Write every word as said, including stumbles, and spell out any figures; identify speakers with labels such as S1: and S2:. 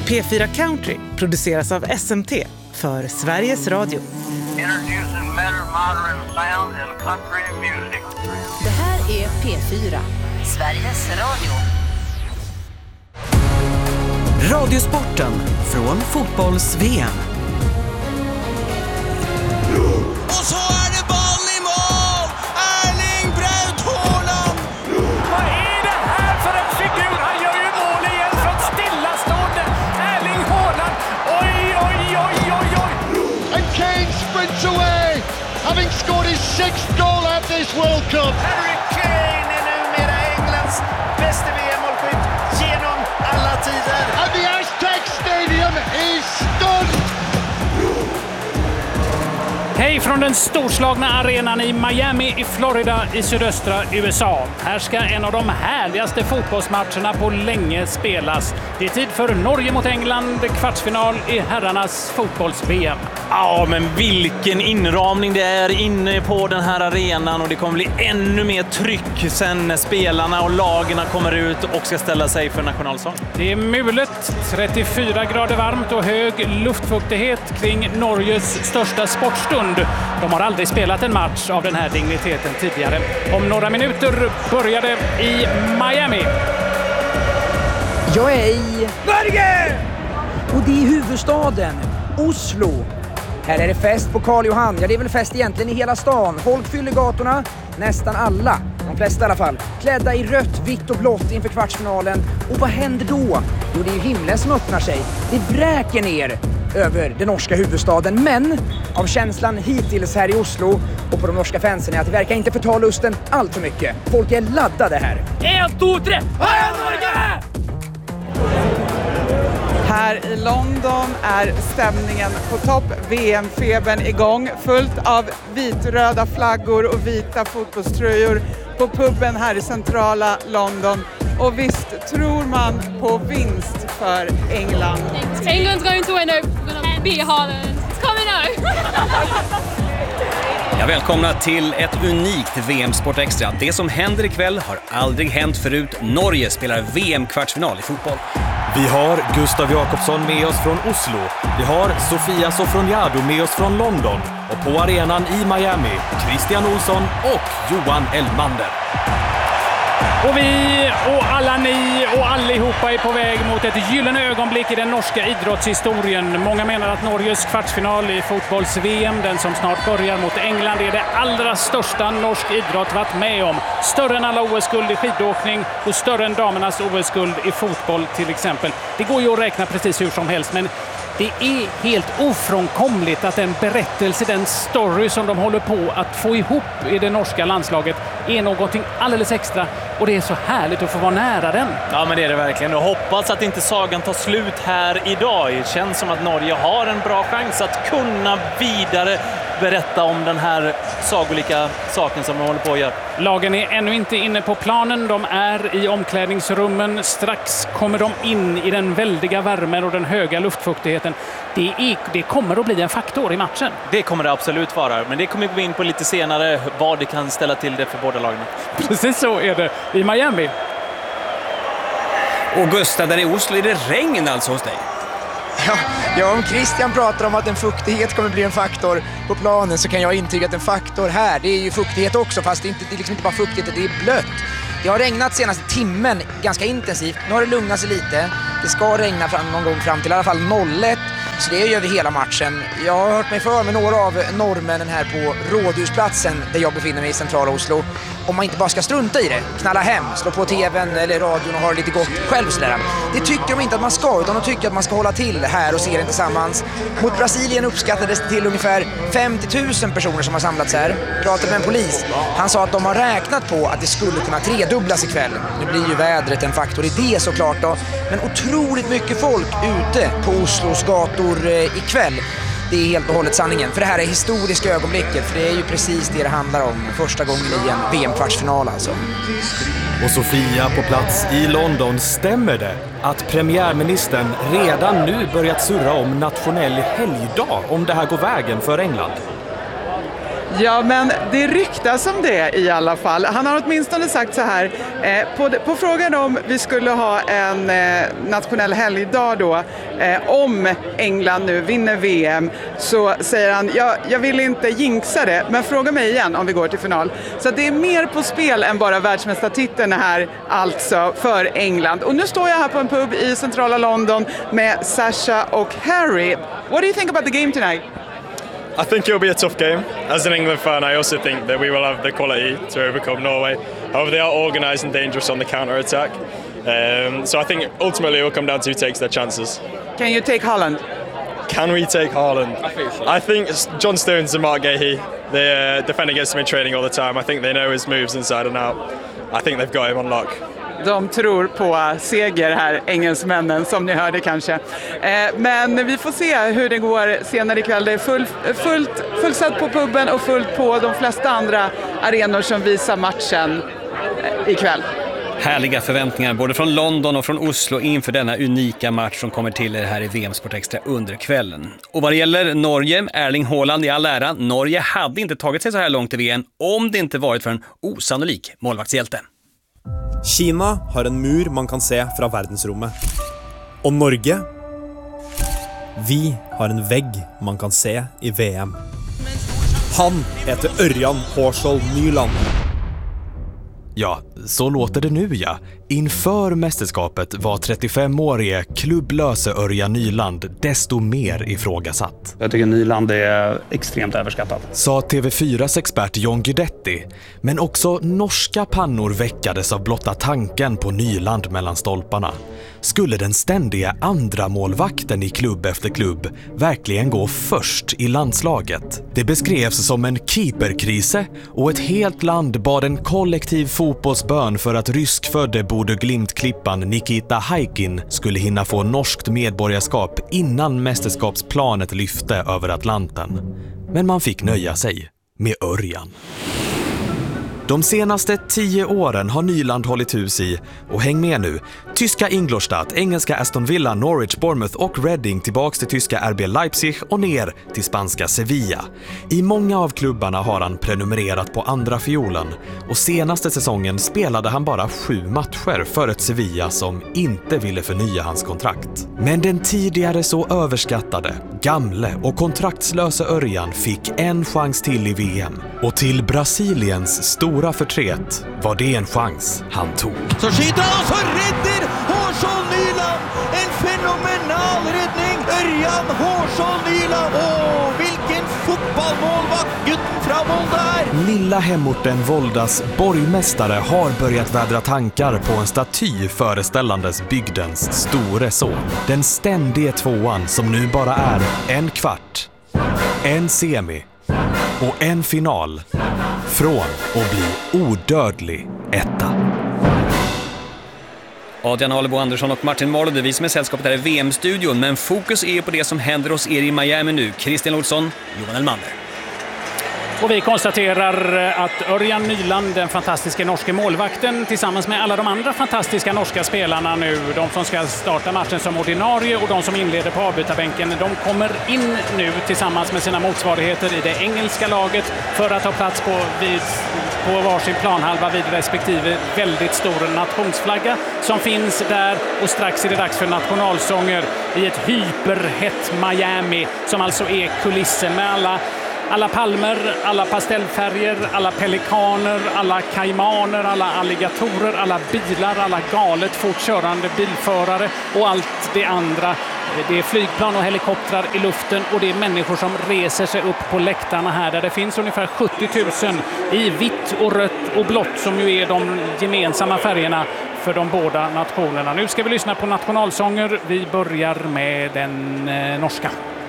S1: P fyra Country produceras av S M T för Sveriges Radio.
S2: Introducing better modern sound and country music.
S3: Det här är P fyra, Sveriges Radio.
S4: Radiosporten från fotbolls-V M.
S5: Och så är det boll i mål! Erling Braut Haaland!
S6: Vad är det här för en figur? Han gör ju mål igen från stillastående. Erling Haaland! Oj, oj, oj, oj, oj!
S7: And Kane sprints away, having scored his sixth goal at this World Cup.
S6: Harry Kane är numera Englands bästa V M-målskytt genom alla tider.
S7: And the Aztec Stadium is stunned.
S6: Hej från den storslagna arenan i Miami i Florida i sydöstra U S A. Här ska en av de härligaste fotbollsmatcherna på länge spelas. Det är tid för Norge mot England, kvartsfinal i herrarnas fotbolls-V M.
S8: Ja, men vilken inramning det är inne på den här arenan, och det kommer bli ännu mer tryck sen när spelarna och lagarna kommer ut och ska ställa sig för nationalsång.
S6: Det är mulet, trettiofyra grader varmt och hög luftfuktighet kring Norges största sportstund. De har aldrig spelat en match av den här digniteten tidigare. Om några minuter börjar det i Miami.
S9: Jag är i Norge! Och det är huvudstaden, Oslo. Här är det fest på Karl Johan. Ja, det är väl fest egentligen i hela stan. Folk fyller gatorna, nästan alla, de flesta i alla fall, klädda i rött, vitt och blått inför kvartsfinalen. Och vad händer då? Jo, det är ju himlen som öppnar sig. Det vräker ner över den norska huvudstaden, men av känslan hittills här i Oslo och på de norska fansen är att det verkar inte förta lusten allt för mycket. Folk är laddade här.
S6: En, två, tre! Heja Norge!
S10: Här i London är stämningen på topp. V M-febern igång, fullt av vitröda flaggor och vita fotbollströjor på puben här i centrala London. Och visst tror man på vinst för England.
S11: England's going to win it. We're gonna beat Haaland. It's coming out.
S12: Jag välkomnar till ett unikt V M-sport extra. Det som händer ikväll har aldrig hänt förut. Norge spelar V M-kvartsfinal i fotboll.
S13: Vi har Gustav Jakobsson med oss från Oslo. Vi har Sofia Sofroniado med oss från London. Och på arenan i Miami, Christian Olsson och Johan Elmander.
S6: Och vi och alla ni och allihopa är på väg mot ett gyllene ögonblick i den norska idrottshistorien. Många menar att Norges kvartsfinal i fotbolls-V M, den som snart börjar mot England, är det allra största norsk idrott varit med om. Större än alla O S-guld i skidåkning och större än damernas O S-guld i fotboll till exempel. Det går ju att räkna precis hur som helst, men det är helt ofrånkomligt att den berättelse, den story som de håller på att få ihop i det norska landslaget är någonting alldeles extra, och det är så härligt att få vara nära den.
S8: Ja, men det är det verkligen. Och hoppas att inte sagan tar slut här idag. Det känns som att Norge har en bra chans att kunna vidare berätta om den här sagolika saken som de håller på att göra.
S6: Lagen är ännu inte inne på planen. De är i omklädningsrummen. Strax kommer de in i den väldiga värmen och den höga luftfuktigheten. Det, är, det kommer att bli en faktor i matchen.
S8: Det kommer det absolut vara. Men det kommer vi gå in på lite senare, vad det kan ställa till det för båda lagen.
S6: Precis så är det i Miami.
S12: Och Gustav, där i Oslo är det regn alltså hos dig.
S9: Ja, ja, om Christian pratar om att en fuktighet kommer bli en faktor på planen, så kan jag intyga att en faktor här, det är ju fuktighet också, fast det är, inte, det är liksom inte bara fuktighet, det är blött. Det har regnat senaste timmen ganska intensivt. Nu har det lugnat sig lite. Det ska regna fram någon gång fram till i alla fall noll ett. Så det gör vi hela matchen. Jag har hört mig för med några av norrmännen här på Rådhusplatsen där jag befinner mig i centrala Oslo. Om man inte bara ska strunta i det, knalla hem, slå på tvn eller radion och ha det lite gott själv sådär. Det tycker de inte att man ska, utan de tycker att man ska hålla till här och se det tillsammans. Mot Brasilien uppskattades det till ungefär femtio tusen personer som har samlats här. Pratade med en polis. Han sa att de har räknat på att det skulle kunna tredubblas ikväll. Nu blir ju vädret en faktor i det såklart då. Men otroligt mycket folk ute på Oslos gator eh, ikväll. Det är helt och hållet sanningen. För det här är historiska ögonblicket. För det är ju precis det det handlar om. Första gången i en V M-kvartsfinal alltså.
S13: Och Sofia på plats i London, stämmer det att premiärministern redan nu börjat surra om nationell helgdag om det här går vägen för England?
S10: Ja, men det ryktas om det i alla fall. Han har åtminstone sagt så här, eh, på, på frågan om vi skulle ha en eh, nationell helgdag då, eh, om England nu vinner V M, så säger han, ja, jag vill inte jinxa det, men fråga mig igen om vi går till final. Så det är mer på spel än bara världsmästartiteln här, alltså för England. Och nu står jag här på en pub i centrala London med Sasha och Harry. What do you think about the game tonight?
S14: I think it'll be a tough game. As an England fan, I also think that we will have the quality to overcome Norway. However, they are organised and dangerous on the counter-attack. Um, so I think ultimately it will come down to who takes their chances.
S10: Can you take Haaland?
S14: Can we take Haaland? I think so. I think John Stones and Mark Gahey, they uh, defend against him in training all the time. I think they know his moves inside and out. I think they've got him on lock.
S10: De tror på seger här, engelsmännen, som ni hörde kanske. Eh, men vi får se hur det går senare ikväll. Det är full, fullt, fullsatt på puben och fullt på de flesta andra arenor som visar matchen eh, ikväll.
S12: Härliga förväntningar både från London och från Oslo inför denna unika match som kommer till er här i V M Sport Extra under kvällen. Och vad det gäller Norge, Erling Haaland i all ära, Norge hade inte tagit sig så här långt i V M om det inte varit för en osannolik målvaktshjälte.
S15: Kina har en mur man kan se fra verdensrommet. Og Norge, vi har en vägg man kan se i V M. Han heter Ørjan Hårskjold Nyland.
S13: Ja, så låter det nu ja. Inför mästerskapet var trettiofemårige klubblöse Ørjan Nyland desto mer ifrågasatt.
S16: Jag tycker Nyland är extremt överskattad.
S13: Sa T V fyras expert John Guidetti. Men också norska pannor väckades av blotta tanken på Nyland mellan stolparna. Skulle den ständiga andra målvakten i klubb efter klubb verkligen gå först i landslaget? Det beskrevs som en keeperkrise och ett helt land bad en kollektiv fotbollsbön för att ryskfödde Bodø Glimt-klippan Nikita Haikin skulle hinna få norskt medborgarskap innan mästerskapsplanet lyfte över Atlanten. Men man fick nöja sig med Ørjan. De senaste tio åren har Nyland hållit hus i, och häng med nu, tyska Ingolstadt, engelska Aston Villa, Norwich, Bournemouth och Reading tillbaks till tyska R B Leipzig och ner till spanska Sevilla. I många av klubbarna har han prenumererat på andra fiolen, och senaste säsongen spelade han bara sju matcher för ett Sevilla som inte ville förnya hans kontrakt. Men den tidigare så överskattade, gamle och kontraktslösa Ørjan fick en chans till i V M, och till Brasiliens stora förtret var det en chans han tog.
S5: Så skjuter han och så räddar Hårskjold Nyland. En fenomenal räddning. Ørjan Hårskjold Nyland. Åh, vilken fotbollmålvakt gutten från Volda är.
S13: Lilla hemorten Voldas borgmästare har börjat vädra tankar på en staty föreställandes bygdens store son. Den ständige tvåan som nu bara är en kvart, en semi och en final från att bli odödlig etta.
S12: Adrian Halebo Andersson och Martin Marlo, det är vi som är sällskapet här i V M-studion, men fokus är på det som händer hos er i Miami nu. Christian Olsson, Johan Elmander.
S6: Och vi konstaterar att Ørjan Nyland, den fantastiska norska målvakten, tillsammans med alla de andra fantastiska norska spelarna nu, de som ska starta matchen som ordinarie och de som inleder på avbytarbänken, de kommer in nu tillsammans med sina motsvarigheter i det engelska laget för att ha plats på, vid, på varsin planhalva vid respektive väldigt stor nationsflagga som finns där, och strax är det dags för nationalsånger i ett hyperhett Miami som alltså är kulissen med alla Alla palmer, alla pastellfärger, alla pelikaner, alla kaimaner, alla alligatorer, alla bilar, alla galet fortkörande bilförare och allt det andra. Det är flygplan och helikoptrar i luften, och det är människor som reser sig upp på läktarna här där det finns ungefär sjuttio tusen i vitt och rött och blått som ju är de gemensamma färgerna för de båda nationerna. Nu ska vi lyssna på nationalsånger. Vi börjar med den eh, norska.